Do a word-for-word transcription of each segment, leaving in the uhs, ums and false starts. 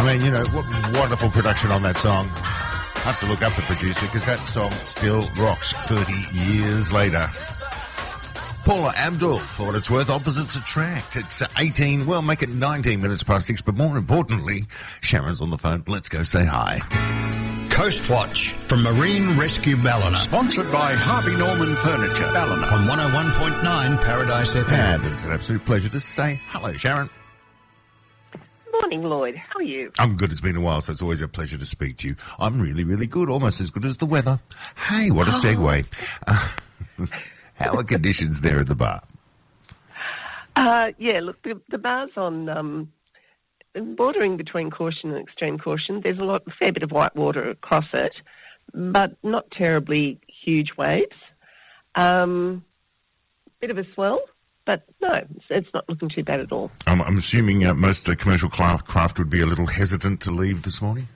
I mean, you know, what wonderful production on that song. I have to look up the producer because that song still rocks thirty years later. Paula Abdul, for what it's worth, Opposites Attract. It's eighteen, well, make it nineteen minutes past six, but more importantly, Sharon's on the phone. Let's go say hi. Coast Watch from Marine Rescue Ballina. Sponsored by Harvey Norman Furniture, Ballina. On one oh one point nine Paradise F M. And it's an absolute pleasure to say hello, Sharon. Morning, Lloyd. How are you? I'm good. It's been a while, so it's always a pleasure to speak to you. I'm really, really good, almost as good as the weather. Hey, what a segue. Uh, how are conditions there at the bar? Uh, yeah, look, the, the bar's on um, bordering between caution and extreme caution. There's a lot, a fair bit of white water across it, but not terribly huge waves. Um, bit of a swell. But no, it's not looking too bad at all. I'm, I'm assuming uh, most uh, commercial craft would be a little hesitant to leave this morning?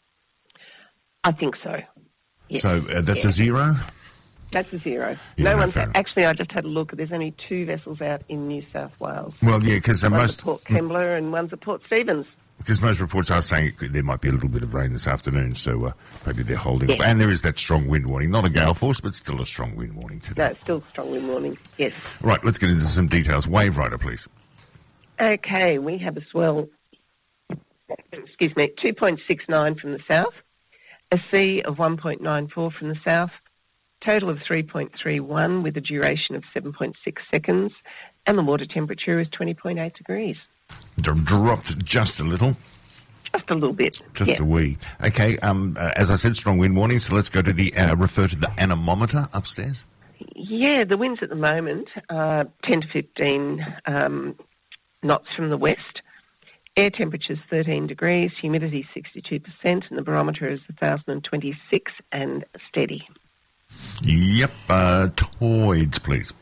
I think so. Yes. So uh, that's yeah. a zero? That's a zero. Yeah, no no, one's... fair enough. Actually, I just had a look. There's only two vessels out in New South Wales. Well, yeah, because uh, one's most... at Port Kembla and one's at Port Stephens. Because most reports are saying there might be a little bit of rain this afternoon, so uh, maybe they're holding Yeah. up. And there is that strong wind warning. Not a gale force, but still a strong wind warning today. No, it's still strong wind warning, yes. Right, let's get into some details. Wave rider, please. Okay, we have a swell, excuse me, two point six nine from the south, a sea of one point nine four from the south, total of three point three one with a duration of seven point six seconds, and the water temperature is twenty point eight degrees. D- dropped just a little. Just a little bit. Just yeah. a wee. Okay, um, uh, as I said, strong wind warning, so let's go to the, uh, refer to the anemometer upstairs. Yeah, the winds at the moment are ten to fifteen um, knots from the west. Air temperature's thirteen degrees, humidity sixty-two percent, and the barometer is one thousand twenty-six and steady. Yep, uh, toids, please.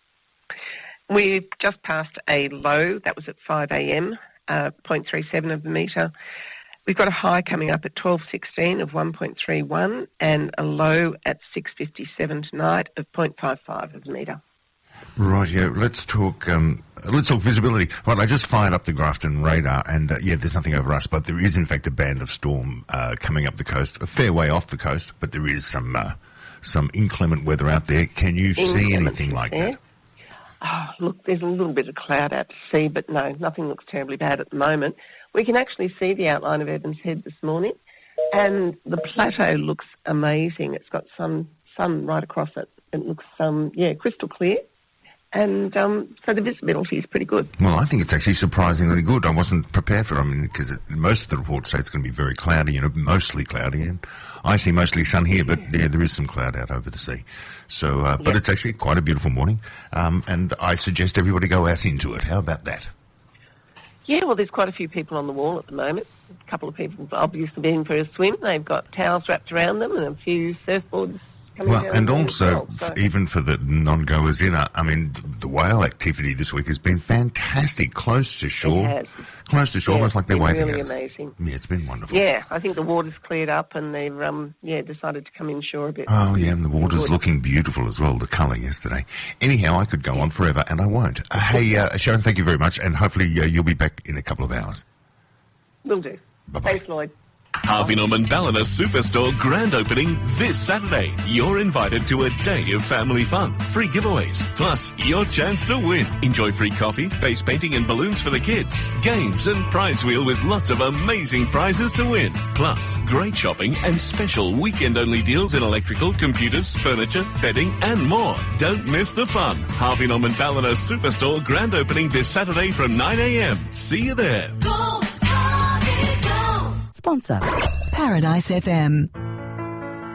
We've just passed a low, that was at five a.m, uh, zero point three seven of the metre. We've got a high coming up at twelve sixteen of one point three one and a low at six fifty-seven tonight of zero point five five of the metre. Right, yeah, let's talk, um, let's talk visibility. Right, I just fired up the Grafton radar and, uh, yeah, there's nothing over us, but there is, in fact, a band of storm, uh, coming up the coast, a fair way off the coast, but there is some, uh, some inclement weather out there. Can you see anything like yeah. that? Oh, look, there's a little bit of cloud out to sea, but no, nothing looks terribly bad at the moment. We can actually see the outline of Evans Head this morning, and the plateau looks amazing. It's got some sun right across it. It looks, um, yeah, crystal clear. And um, so the visibility is pretty good. Well, I think it's actually surprisingly good. I wasn't prepared for it, I mean, because most of the reports say it's going to be very cloudy, you know, mostly cloudy. And I see mostly sun here, but yeah, there is some cloud out over the sea. So, uh, but yep. it's actually quite a beautiful morning. Um, and I suggest everybody go out into it. How about that? Yeah, well, there's quite a few people on the wall at the moment. A couple of people obviously being for a swim. They've got towels wrapped around them and a few surfboards coming Well, down and as also, well, so. f- even for the non-goers in, uh, I mean, the whale activity this week has been fantastic, close to shore. It has. Close to shore, Yeah, almost like they're it's been waving really at us. amazing. Yeah, it's been wonderful. Yeah, I think the water's cleared up and they've, um, yeah, decided to come inshore a bit. Oh, yeah, and the water's Good. looking beautiful as well, the colour yesterday. Anyhow, I could go on forever, and I won't. Uh, hey, uh, Sharon, thank you very much, and hopefully uh, you'll be back in a couple of hours. Will do. Bye-bye. Thanks, Lloyd. Harvey Norman Ballina Superstore grand opening this Saturday. You're invited to a day of family fun, free giveaways, plus your chance to win. Enjoy free coffee, face painting and balloons for the kids, games and prize wheel with lots of amazing prizes to win. Plus, great shopping and special weekend-only deals in electrical, computers, furniture, bedding and more. Don't miss the fun. Harvey Norman Ballina Superstore grand opening this Saturday from nine a.m. See you there. Sponsor Paradise F M.